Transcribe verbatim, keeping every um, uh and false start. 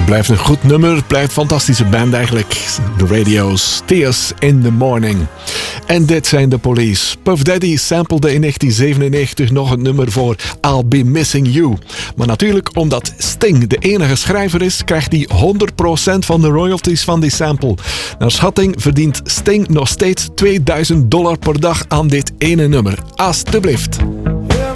Blijft een goed nummer, blijft een fantastische band eigenlijk. The Radio's, Tears in the Morning. En dit zijn de Police. Puff Daddy samplede in negentien zevenennegentig nog het nummer voor I'll Be Missing You. Maar natuurlijk, omdat Sting de enige schrijver is, krijgt hij honderd procent van de royalties van die sample. Naar schatting verdient Sting nog steeds tweeduizend dollar per dag aan dit ene nummer. Alsjeblieft.